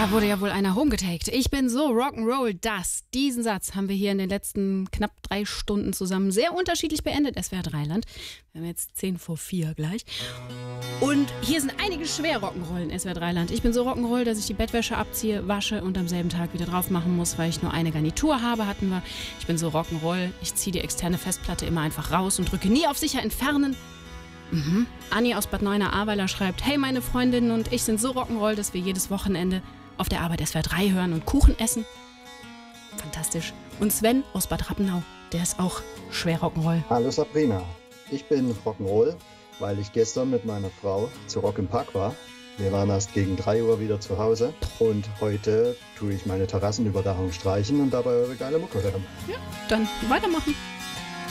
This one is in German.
Da wurde ja wohl einer homegetaked. Ich bin so Rock'n'Roll, dass. Diesen Satz haben wir hier in den letzten knapp 3 Stunden zusammen sehr unterschiedlich beendet. SWR 3 Land. Wir haben jetzt 10 vor 4 gleich. Und hier sind einige schwer Rock'n'Roll in SWR 3 Land. Ich bin so Rock'n'Roll, dass ich die Bettwäsche abziehe, wasche und am selben Tag wieder drauf machen muss, weil ich nur eine Garnitur habe, hatten wir. Ich bin so Rock'n'Roll, ich ziehe die externe Festplatte immer einfach raus und drücke nie auf sicher entfernen. Anni aus Bad Neuenahr-Ahrweiler schreibt: Hey, meine Freundinnen und ich sind so Rock'n'Roll, dass wir jedes Wochenende auf der Arbeit SWR 3 hören und Kuchen essen. Fantastisch. Und Sven aus Bad Rappenau, der ist auch schwer Rock'n'Roll. Hallo Sabrina, ich bin Rock'n'Roll, weil ich gestern mit meiner Frau zu Rock im Park war. Wir waren erst gegen 3 Uhr wieder zu Hause und heute tue ich meine Terrassenüberdachung streichen und dabei eure geile Mucke hören. Ja, dann weitermachen.